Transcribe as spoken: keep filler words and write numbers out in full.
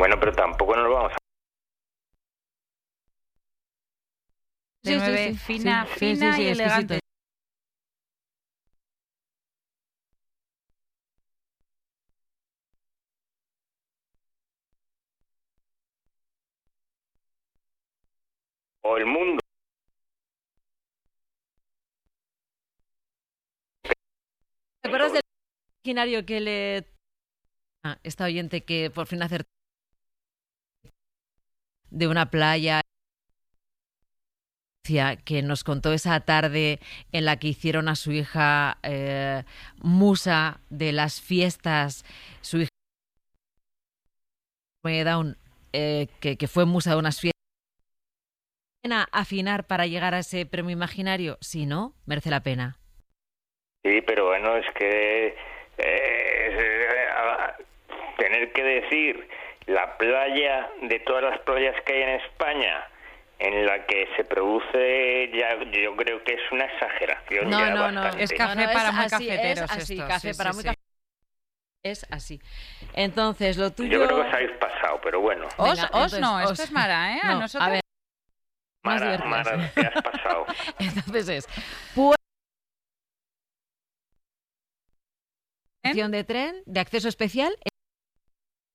Bueno, pero tampoco nos lo vamos a... De Sí, nueve, sí, sí. fina, Sí, fina sí, sí, y exquisito. elegante. O el mundo. ¿Te acuerdas del imaginario que le... Ah, esta oyente que por fin acertó de una playa que nos contó esa tarde en la que hicieron a su hija eh, musa de las fiestas, su hija Down, eh, que, que fue musa de unas fiestas? ¿Pena afinar para llegar a ese premio imaginario? Si no, merece la pena. Sí, pero bueno, es que eh, eh, tener que decir la playa de todas las playas que hay en España en la que se produce, ya yo creo que es una exageración. No, ya no, no. bastante. Es café No, no, para es muy así, cafeteros es así, esto, café sí, para sí, muy sí. café- Es así. Entonces, lo tuyo... Yo creo que os habéis pasado, pero bueno. Os, Venga, os entonces, no, os. esto es Mara, ¿eh? A No, nosotros... a ver, más Mara, divertidas. Mara, te has pasado. Entonces es... Pues, ¿En? estación de tren de acceso especial